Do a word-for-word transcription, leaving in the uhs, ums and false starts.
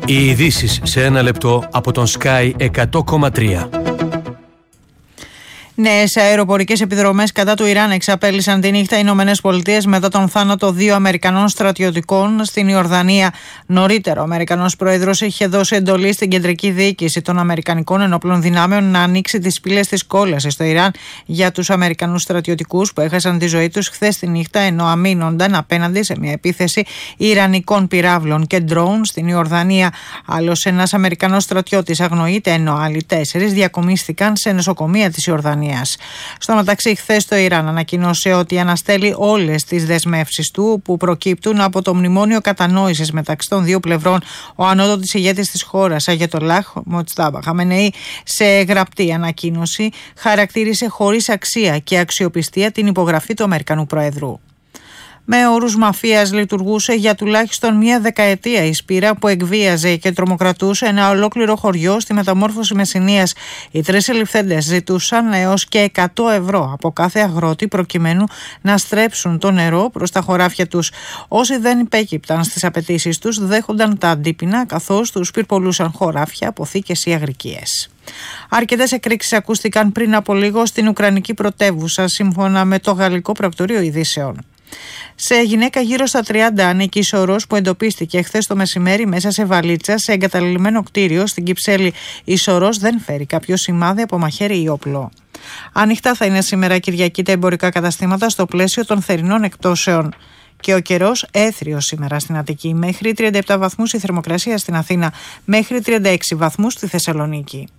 Οι ειδήσεις σε ένα λεπτό από τον Sky εκατό κόμμα τρία. Νέες αεροπορικές επιδρομές κατά του Ιράν εξαπέλυσαν τη νύχτα οι Ηνωμένες Πολιτείες μετά τον θάνατο δύο Αμερικανών στρατιωτικών στην Ιορδανία. Νωρίτερα, ο Αμερικανός Πρόεδρος είχε δώσει εντολή στην κεντρική διοίκηση των Αμερικανικών Ενόπλων Δυνάμεων να ανοίξει τις πύλες της κόλασης στο Ιράν για τους Αμερικανούς στρατιωτικούς που έχασαν τη ζωή τους χθες τη νύχτα ενώ αμήνονταν απέναντι σε μια επίθεση Ιρανικών πυράβλων και ντρόουν στην Ιορδανία. Άλλος ένας Αμερικανός στρατιώτης αγνοείται ενώ άλλοι τέσσερις διακομίστηκαν σε νοσοκομεία της Ιορδανίας. Στο μεταξύ, χθες το Ιράν ανακοίνωσε ότι αναστέλει όλες τις δεσμεύσεις του που προκύπτουν από το μνημόνιο κατανόησης μεταξύ των δύο πλευρών. Ο ανώτατος ηγέτης της χώρας, Αγιατολάχ Μοτζτάμπα Χαμενεή, σε γραπτή ανακοίνωση χαρακτήρισε χωρίς αξία και αξιοπιστία την υπογραφή του Αμερικανού Προεδρού. Με όρους μαφίας λειτουργούσε για τουλάχιστον μία δεκαετία η σπήρα που εκβίαζε και τρομοκρατούσε ένα ολόκληρο χωριό στη μεταμόρφωση Μεσσηνίας. Οι τρεις ελιφθέντες ζητούσαν έως και εκατό ευρώ από κάθε αγρότη προκειμένου να στρέψουν το νερό προς τα χωράφια τους. Όσοι δεν υπέκυπταν στις απαιτήσεις τους δέχονταν τα αντίπεινα καθώς τους πυρπολούσαν χωράφια, αποθήκες ή αγρικίες. Αρκετές εκρήξεις ακούστηκαν πριν από λίγο στην Ουκρανική πρωτεύουσα, σύμφωνα με το Γαλλικό Πρακτορείο Ειδήσεων. Σε γυναίκα γύρω στα τριάντα ανήκει η σωρός που εντοπίστηκε χθες το μεσημέρι μέσα σε βαλίτσα σε εγκαταλειμμένο κτίριο στην Κυψέλη. Η σωρός δεν φέρει κάποιο σημάδι από μαχαίρι ή όπλο. Ανοιχτά θα είναι σήμερα Κυριακή τα εμπορικά καταστήματα στο πλαίσιο των θερινών εκπτώσεων. Και ο καιρός έθριος σήμερα στην Αττική, μέχρι τριάντα επτά βαθμούς η θερμοκρασία στην Αθήνα, μέχρι τριάντα έξι βαθμούς στη Θεσσαλονίκη.